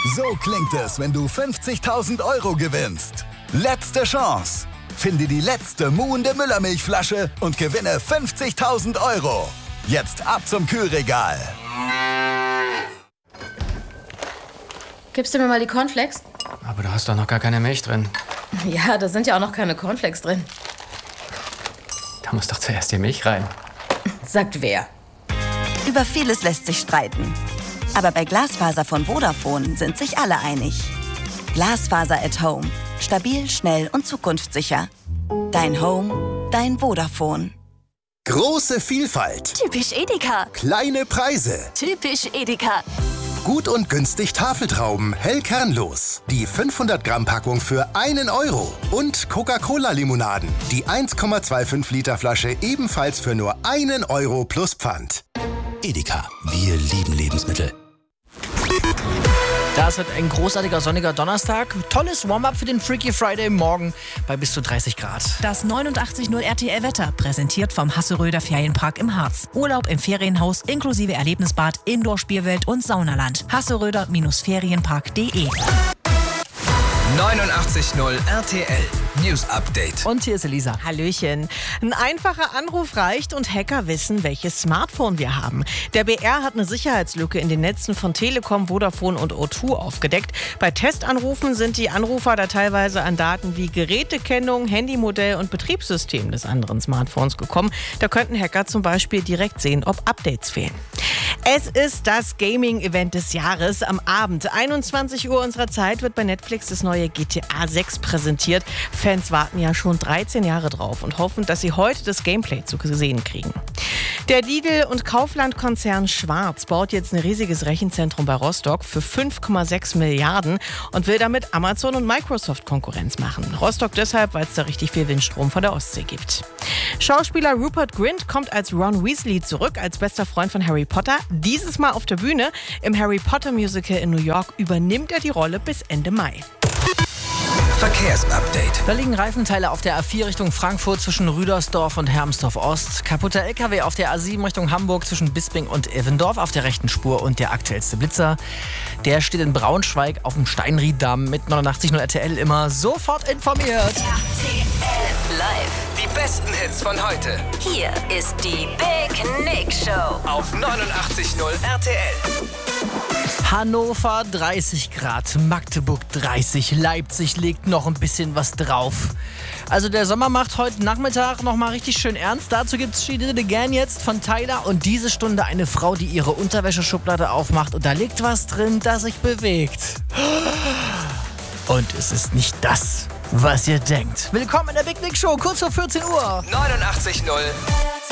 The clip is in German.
So klingt es, wenn du 50.000 € gewinnst. Letzte Chance. Finde die letzte muhende Müllermilchflasche und gewinne 50.000 €. Jetzt ab zum Kühlregal. Gibst du mir mal die Cornflakes? Aber da hast doch noch gar keine Milch drin. Ja, da sind ja auch noch keine Cornflakes drin. Da muss doch zuerst die Milch rein. Sagt wer? Über vieles lässt sich streiten. Aber bei Glasfaser von Vodafone sind sich alle einig. Glasfaser at Home. Stabil, schnell und zukunftssicher. Dein Home, dein Vodafone. Große Vielfalt. Typisch Edeka. Kleine Preise. Typisch Edeka. Gut und günstig Tafeltrauben, hell kernlos. Die 500 Gramm Packung für 1 €. Und Coca-Cola-Limonaden. Die 1,25 Liter Flasche ebenfalls für nur 1 € plus Pfand. Edeka, wir lieben Lebensmittel. Das wird ein großartiger sonniger Donnerstag. Tolles Warm-up für den Freaky Friday morgen bei bis zu 30 Grad. Das 89.0 RTL-Wetter, präsentiert vom Hasseröder Ferienpark im Harz. Urlaub im Ferienhaus inklusive Erlebnisbad, Indoor-Spielwelt und Saunaland. Hasseröder-ferienpark.de 89.0 RTL News Update. Und hier ist Elisa. Hallöchen. Ein einfacher Anruf reicht und Hacker wissen, welches Smartphone wir haben. Der BR hat eine Sicherheitslücke in den Netzen von Telekom, Vodafone und O2 aufgedeckt. Bei Testanrufen sind die Anrufer da teilweise an Daten wie Gerätekennung, Handymodell und Betriebssystem des anderen Smartphones gekommen. Da könnten Hacker zum Beispiel direkt sehen, ob Updates fehlen. Es ist das Gaming-Event des Jahres. Am Abend, 21 Uhr unserer Zeit, wird bei Netflix das neue GTA 6 präsentiert. Fans warten ja schon 13 Jahre drauf und hoffen, dass sie heute das Gameplay zu sehen kriegen. Der Lidl- und Kaufland-Konzern Schwarz baut jetzt ein riesiges Rechenzentrum bei Rostock für 5,6 Milliarden und will damit Amazon und Microsoft Konkurrenz machen. Rostock deshalb, weil es da richtig viel Windstrom von der Ostsee gibt. Schauspieler Rupert Grint kommt als Ron Weasley zurück, als bester Freund von Harry Potter. Dieses Mal auf der Bühne. Im Harry Potter Musical in New York übernimmt er die Rolle bis Ende Mai. Verkehrsupdate. Da liegen Reifenteile auf der A4 Richtung Frankfurt zwischen Rüdersdorf und Hermsdorf Ost. Kaputter LKW auf der A7 Richtung Hamburg zwischen Bisping und Evendorf auf der rechten Spur und der aktuellste Blitzer. Der steht in Braunschweig auf dem Steinrieddamm mit 89.0 RTL immer sofort informiert. RTL Live. Die besten Hits von heute. Hier ist die Big Nick Show. Auf 89.0 RTL. Hannover 30 Grad, Magdeburg 30, Leipzig legt noch ein bisschen was drauf. Also der Sommer macht heute Nachmittag noch mal richtig schön ernst. Dazu gibt's She Did It Again jetzt von Tyler und diese Stunde eine Frau, die ihre Unterwäscheschublade aufmacht und da liegt was drin, das sich bewegt. Und es ist nicht das, was ihr denkt. Willkommen in der Big Nick Show, kurz vor 14 Uhr. 89.0